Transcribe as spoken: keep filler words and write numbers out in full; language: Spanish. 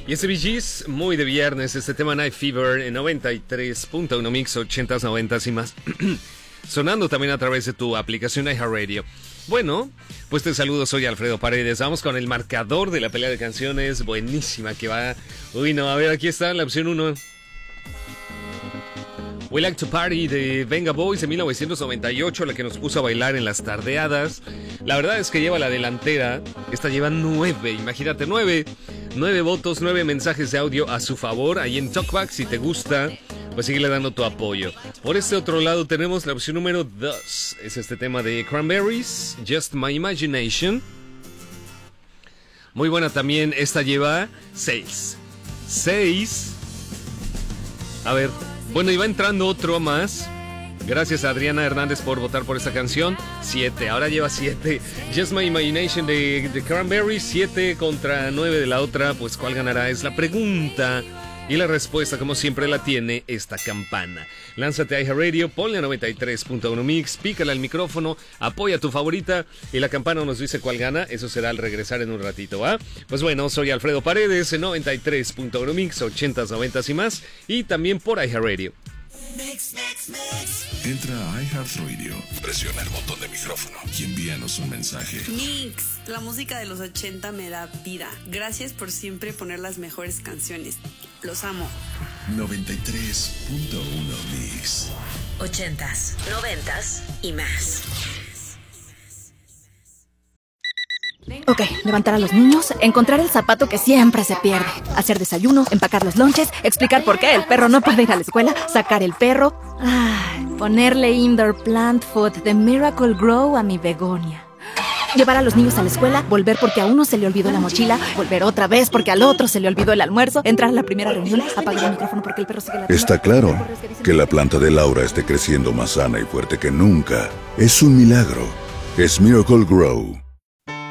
Y ese Bee Gees, muy de viernes, este tema Night Fever en noventa y tres punto uno Mix, ochentas, noventas y más. Sonando también a través de tu aplicación iHeartRadio. Bueno, pues te saludo, soy Alfredo Paredes. Vamos con el marcador de la pelea de canciones. Buenísima que va. Uy, no, a ver, aquí está la opción uno. We Like to Party de Venga Boys de mil novecientos noventa y ocho, la que nos puso a bailar en las tardeadas. La verdad es que lleva la delantera. Esta lleva nueve, imagínate, nueve. Nueve votos, nueve mensajes de audio a su favor. Ahí en TalkBack, si te gusta, pues síguele dando tu apoyo. Por este otro lado tenemos la opción número dos. Es este tema de Cranberries, Just My Imagination. Muy buena también. Esta lleva seis. Seis. A ver. Bueno, y va entrando otro más. Gracias a Adriana Hernández por votar por esta canción. Siete, ahora lleva siete. Just My Imagination de, de Cranberries. Siete contra nueve de la otra. Pues ¿cuál ganará? Es la pregunta. Y la respuesta, como siempre, la tiene esta campana. Lánzate a iHeartRadio, ponle a noventa y tres punto uno Mix, pícale al micrófono, apoya a tu favorita y la campana nos dice cuál gana. Eso será al regresar en un ratito, ¿va? Pues bueno, soy Alfredo Paredes en noventa y tres punto uno Mix, ochentas, noventas y más. Y también por iHeartRadio. Mix, mix, mix. Entra a iHeartRadio, presiona el botón de micrófono y envíanos un mensaje. Mix, la música de los ochenta me da vida. Gracias por siempre poner las mejores canciones. Los amo. noventa y tres punto uno Mix. Ochentas, noventas y más. Ok, levantar a los niños, encontrar el zapato que siempre se pierde, hacer desayuno, empacar los lonches, explicar por qué el perro no puede ir a la escuela, sacar el perro, ay, ponerle indoor plant food de Miracle Grow a mi begonia. Llevar a los niños a la escuela, volver porque a uno se le olvidó la mochila, volver otra vez porque al otro se le olvidó el almuerzo, entrar a la primera reunión, apagar el micrófono porque el perro sigue ladrando. Está claro que la planta de Laura esté creciendo más sana y fuerte que nunca. Es un milagro. Es Miracle Grow.